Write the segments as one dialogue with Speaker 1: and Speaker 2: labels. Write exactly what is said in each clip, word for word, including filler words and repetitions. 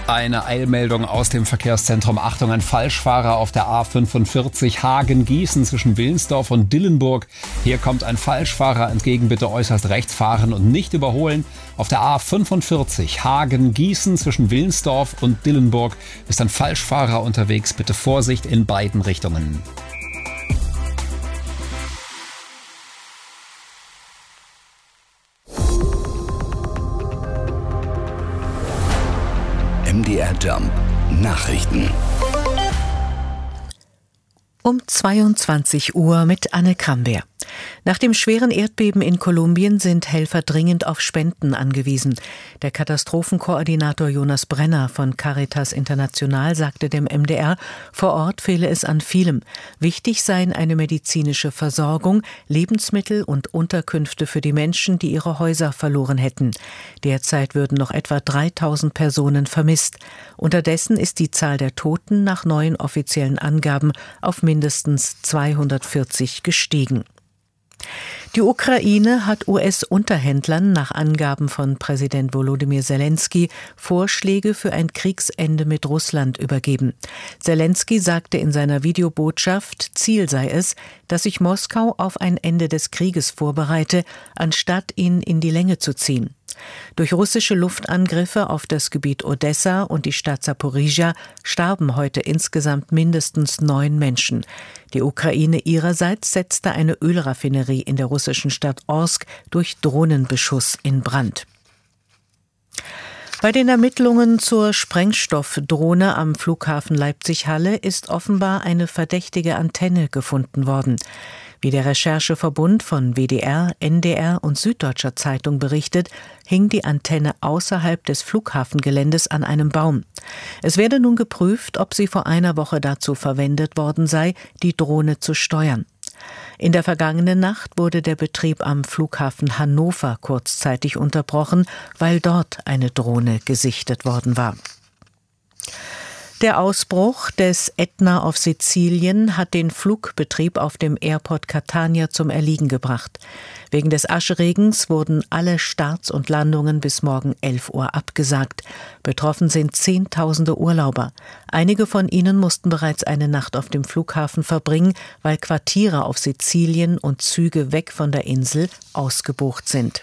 Speaker 1: Eine Eilmeldung aus dem Verkehrszentrum. Achtung, ein Falschfahrer auf der A fünfundvierzig Hagen-Gießen zwischen Willensdorf und Dillenburg. Hier kommt ein Falschfahrer entgegen, bitte äußerst rechts fahren und nicht überholen. Auf der A fünfundvierzig Hagen-Gießen zwischen Willensdorf und Dillenburg ist ein Falschfahrer unterwegs, bitte Vorsicht in beiden Richtungen.
Speaker 2: M D R Jump Nachrichten.
Speaker 3: Um zweiundzwanzig Uhr mit Anne Krambeer. Nach dem schweren Erdbeben in Kolumbien sind Helfer dringend auf Spenden angewiesen. Der Katastrophenkoordinator Jonas Brenner von Caritas International sagte dem M D R, vor Ort fehle es an vielem. Wichtig seien eine medizinische Versorgung, Lebensmittel und Unterkünfte für die Menschen, die ihre Häuser verloren hätten. Derzeit würden noch etwa dreitausend Personen vermisst. Unterdessen ist die Zahl der Toten nach neuen offiziellen Angaben auf mindestens zweihundertvierzig gestiegen. Die Ukraine hat U S-Unterhändlern nach Angaben von Präsident Volodymyr Zelensky Vorschläge für ein Kriegsende mit Russland übergeben. Zelensky sagte in seiner Videobotschaft, Ziel sei es, dass sich Moskau auf ein Ende des Krieges vorbereite, anstatt ihn in die Länge zu ziehen. Durch russische Luftangriffe auf das Gebiet Odessa und die Stadt Saporizhia starben heute insgesamt mindestens neun Menschen. Die Ukraine ihrerseits setzte eine Ölraffinerie in der russischen Stadt Orsk durch Drohnenbeschuss in Brand. Bei den Ermittlungen zur Sprengstoffdrohne am Flughafen Leipzig-Halle ist offenbar eine verdächtige Antenne gefunden worden. Wie der Rechercheverbund von W D R, N D R und Süddeutscher Zeitung berichtet, hing die Antenne außerhalb des Flughafengeländes an einem Baum. Es werde nun geprüft, ob sie vor einer Woche dazu verwendet worden sei, die Drohne zu steuern. In der vergangenen Nacht wurde der Betrieb am Flughafen Hannover kurzzeitig unterbrochen, weil dort eine Drohne gesichtet worden war. Der Ausbruch des Ätna auf Sizilien hat den Flugbetrieb auf dem Airport Catania zum Erliegen gebracht. Wegen des Aschregens wurden alle Starts und Landungen bis morgen elf Uhr abgesagt. Betroffen sind Zehntausende Urlauber. Einige von ihnen mussten bereits eine Nacht auf dem Flughafen verbringen, weil Quartiere auf Sizilien und Züge weg von der Insel ausgebucht sind.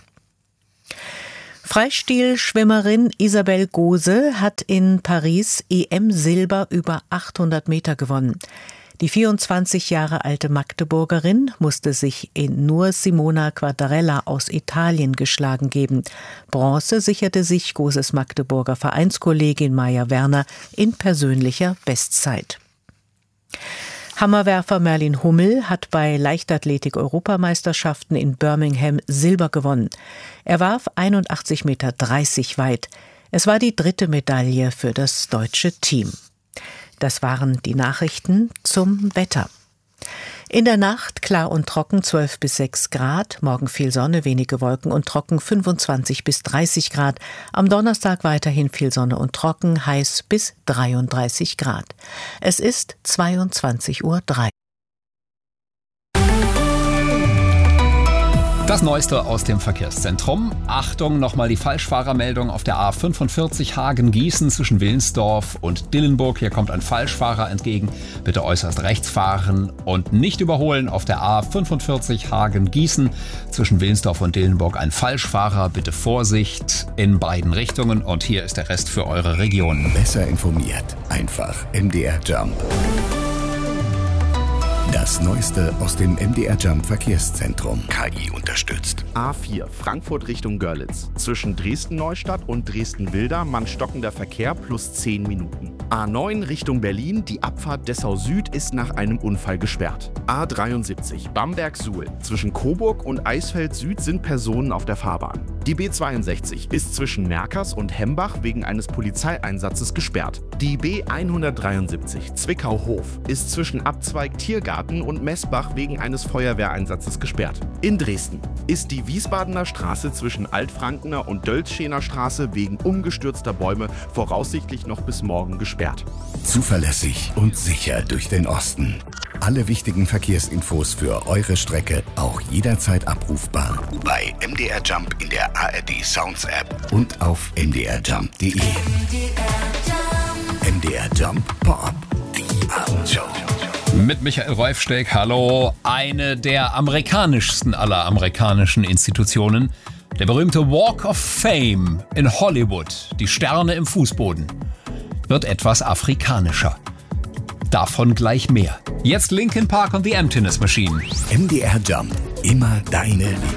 Speaker 3: Freistilschwimmerin Isabel Gose hat in Paris E M-Silber über achthundert Meter gewonnen. Die vierundzwanzig Jahre alte Magdeburgerin musste sich in nur Simona Quadarella aus Italien geschlagen geben. Bronze sicherte sich Goses Magdeburger Vereinskollegin Maja Werner in persönlicher Bestzeit. Hammerwerfer Merlin Hummel hat bei Leichtathletik-Europameisterschaften in Birmingham Silber gewonnen. Er warf einundachtzig Meter dreißig weit. Es war die dritte Medaille für das deutsche Team. Das waren die Nachrichten zum Wetter. In der Nacht klar und trocken zwölf bis sechs Grad, morgen viel Sonne, wenige Wolken und trocken fünfundzwanzig bis dreißig Grad. Am Donnerstag weiterhin viel Sonne und trocken, heiß bis dreiunddreißig Grad. Es ist zweiundzwanzig Uhr drei.
Speaker 1: Das Neueste aus dem Verkehrszentrum. Achtung, nochmal die Falschfahrermeldung auf der A fünfundvierzig Hagen-Gießen zwischen Willensdorf und Dillenburg. Hier kommt ein Falschfahrer entgegen. Bitte äußerst rechts fahren und nicht überholen. Auf der A fünfundvierzig Hagen-Gießen zwischen Willensdorf und Dillenburg ein Falschfahrer. Bitte Vorsicht in beiden Richtungen. Und hier ist der Rest für eure Region.
Speaker 2: Besser informiert. Einfach M D R Jump. Das Neueste aus dem M D R Jump Verkehrszentrum. K I unterstützt.
Speaker 4: A vier, Frankfurt Richtung Görlitz. Zwischen Dresden-Neustadt und Dresden-Wilder, mannstockender Verkehr plus zehn Minuten. A neun Richtung Berlin, die Abfahrt Dessau Süd ist nach einem Unfall gesperrt. A dreiundsiebzig, Bamberg-Suhl. Zwischen Coburg und Eisfeld Süd sind Personen auf der Fahrbahn. Die B zweiundsechzig ist zwischen Merkers und Hembach wegen eines Polizeieinsatzes gesperrt. Die B hundertdreiundsiebzig, Zwickau-Hof, ist zwischen Abzweig Tiergarten Weingarten und Messbach wegen eines Feuerwehreinsatzes gesperrt. In Dresden ist die Wiesbadener Straße zwischen Altfrankener und Dölzschener Straße wegen umgestürzter Bäume voraussichtlich noch bis morgen gesperrt.
Speaker 2: Zuverlässig und sicher durch den Osten. Alle wichtigen Verkehrsinfos für eure Strecke auch jederzeit abrufbar bei M D R Jump in der A R D Sounds App und auf m d r jump punkt d e. M D R Jump Pop-up, die Abendshow.
Speaker 1: Mit Michael Reufsteck, hallo. Eine der amerikanischsten aller amerikanischen Institutionen, der berühmte Walk of Fame in Hollywood, die Sterne im Fußboden, wird etwas afrikanischer. Davon gleich mehr. Jetzt Linkin Park und The Emptiness Machine.
Speaker 2: M D R Jump, immer deine Liebe.